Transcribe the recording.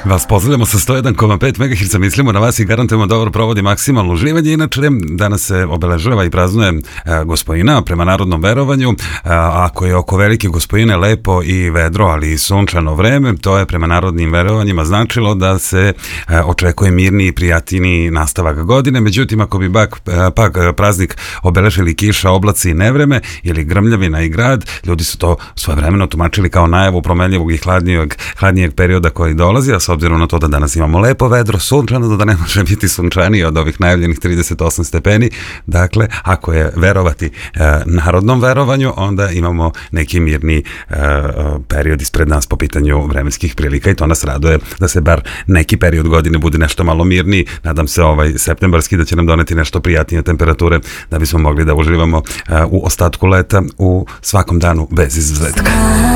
Vas pozdravljamo sa 101,5 MHz, mislimo na vas i garantujemo dobro provodi maksimalno uživanje. Inače, danas se obeležava i praznuje Gospojina prema narodnom verovanju. Ako je oko Velike Gospojine lepo i vedro, ali i sunčano vreme, to je prema narodnim verovanjima značilo da se očekuje mirni i prijatniji nastavak godine. Međutim, ako bi pak praznik obeležili kiša, oblaci i nevreme ili grmljavina i grad, ljudi su to svojevremeno tumačili kao najavu promenljivog i hladnijeg perioda koji dolazi, a s obzirom na to da danas imamo lepo vedro, sunčano, da ne može biti sunčanije od ovih najavljenih 38 stepeni. Dakle, ako je verovati narodnom verovanju, onda imamo neki mirni period ispred nas po pitanju vremenskih prilika i to nas raduje da se bar neki period godine bude nešto malo mirniji. Nadam se septembarski da će nam doneti nešto prijatnije temperature da bismo mogli da uživamo u ostatku leta u svakom danu bez izuzetka.